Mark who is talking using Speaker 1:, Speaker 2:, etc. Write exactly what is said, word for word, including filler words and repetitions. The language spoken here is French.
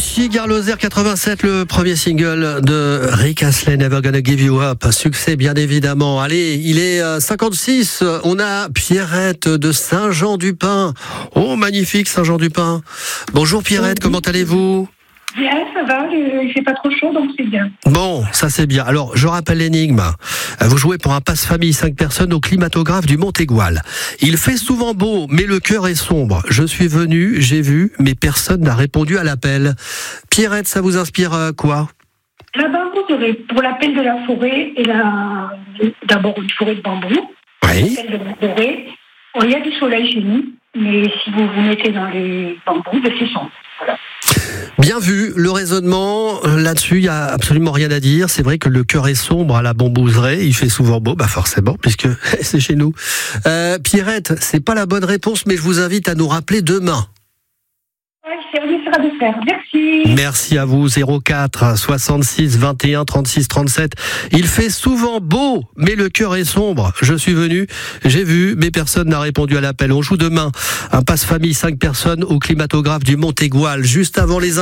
Speaker 1: Ici Gare Lozère quatre-vingt-sept, le premier single de Rick Astley, Never Gonna Give You Up. Succès bien évidemment. Allez, il est cinquante-six. On a Pierrette de Saint-Jean-du-Pin. Oh, magnifique Saint-Jean-du-Pin. Bonjour Pierrette, comment allez-vous ?
Speaker 2: Bien, ça va, il fait pas trop chaud, donc c'est bien.
Speaker 1: Bon, ça c'est bien. Alors, je rappelle l'énigme. Vous jouez pour un passe-famille cinq personnes au climatographe du Montégoal. Il fait souvent beau, mais le cœur est sombre. Je suis venu, j'ai vu, mais personne n'a répondu à l'appel. Pierrette, ça vous inspire euh, quoi ?
Speaker 2: La bambouserie, pour l'appel de la forêt, et la... d'abord une forêt de bambou.
Speaker 1: Oui.
Speaker 2: L'appel de la forêt. Bon, il y a du soleil chez nous, mais si vous vous mettez dans les bambous, ben c'est sombre. Voilà.
Speaker 1: Bien vu, le raisonnement, là-dessus, il n'y a absolument rien à dire. C'est vrai que le cœur est sombre à la bambouserie, il fait souvent beau, bah forcément, puisque c'est chez nous. Euh, Pierrette, c'est pas la bonne réponse, mais je vous invite à nous rappeler demain.
Speaker 2: Oui, on essaiera de faire. Merci.
Speaker 1: Merci à vous, zéro quatre soixante-six vingt et un trente-six trente-sept. Il fait souvent beau, mais le cœur est sombre. Je suis venu, j'ai vu, mais personne n'a répondu à l'appel. On joue demain un passe-famille cinq personnes au climatographe du Montégoal, juste avant les